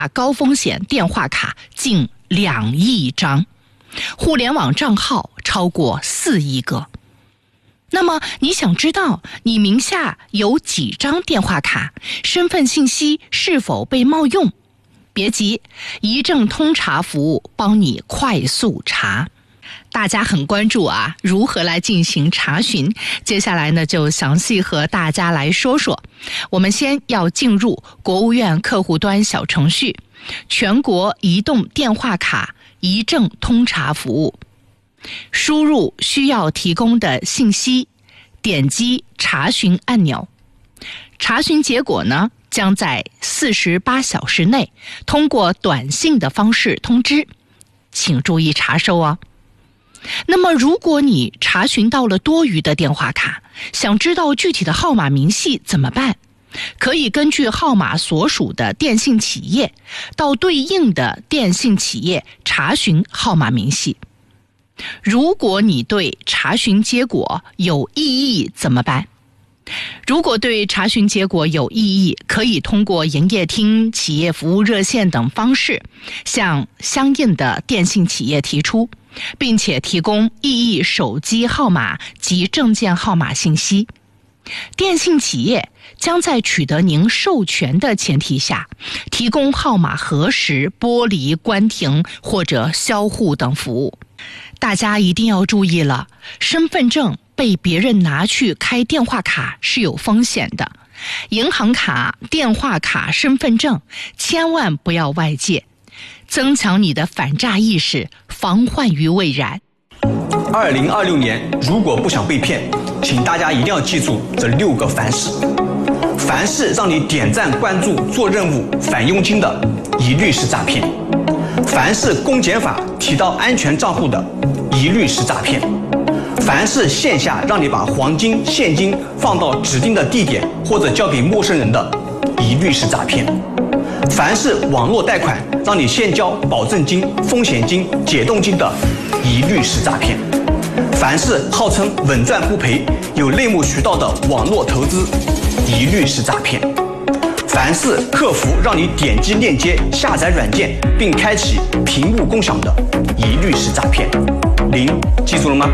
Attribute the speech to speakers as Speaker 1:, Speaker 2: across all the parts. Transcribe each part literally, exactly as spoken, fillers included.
Speaker 1: 高风险电话卡近两亿张，互联网账号超过四亿个。那么你想知道你名下有几张电话卡，身份信息是否被冒用？别急，一证通查服务帮你快速查。大家很关注啊，如何来进行查询？接下来呢，就详细和大家来说说。我们先要进入国务院客户端小程序，全国移动电话卡一证通查服务，输入需要提供的信息，点击查询按钮。查询结果呢，将在四十八小时内通过短信的方式通知，请注意查收哦。那么如果你查询到了多余的电话卡，想知道具体的号码明细怎么办？可以根据号码所属的电信企业，到对应的电信企业查询号码明细。如果你对查询结果有异议怎么办？如果对查询结果有异议，可以通过营业厅、企业服务热线等方式向相应的电信企业提出，并且提供异议手机号码及证件号码信息。电信企业将在取得您授权的前提下，提供号码核实、剥离、关停或者销户等服务。大家一定要注意了，身份证被别人拿去开电话卡是有风险的，银行卡、电话卡、身份证千万不要外借，增强你的反诈意识，防患于未然。
Speaker 2: 二零二六年如果不想被骗，请大家一定要记住这六个凡是。凡是让你点赞关注做任务返佣金的，一律是诈骗；凡是公检法提到安全账户的，一律是诈骗；凡是线下让你把黄金现金放到指定的地点或者交给陌生人的，一律是诈骗；凡是网络贷款让你先交保证金、风险金、解冻金的，一律是诈骗；凡是号称稳赚不赔、有内幕渠道的网络投资，一律是诈骗；凡是客服让你点击链接下载软件并开启屏幕共享的，一律是诈骗。您记住了吗？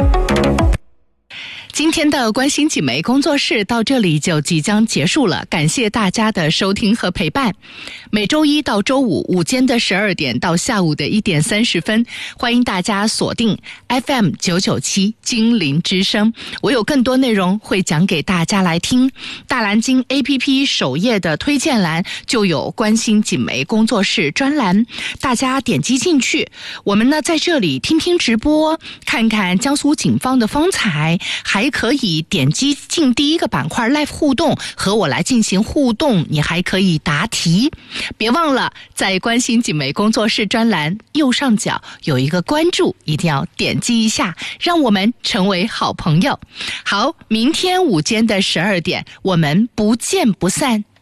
Speaker 1: 今天的关心锦媒工作室到这里就即将结束了，感谢大家的收听和陪伴。每周一到周五午间的十二点到下午的一点三十分，欢迎大家锁定 F M 九九七金陵之声，我有更多内容会讲给大家来听。大蓝鲸 A P P 首页的推荐栏就有关心锦媒工作室专栏，大家点击进去，我们呢在这里听听直播，看看江苏警方的风采，还可以点击进第一个板块 Live 互动，和我来进行互动，你还可以答题。别忘了在关心锦媒工作室专栏右上角有一个关注，一定要点击一下，让我们成为好朋友。好，明天午间的十二点我们不见不散。